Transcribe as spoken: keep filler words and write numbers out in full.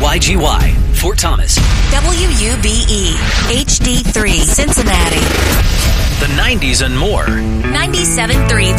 Y G Y, Fort Thomas. W U B E, H D three, Cincinnati. The nineties and more. ninety-seven point three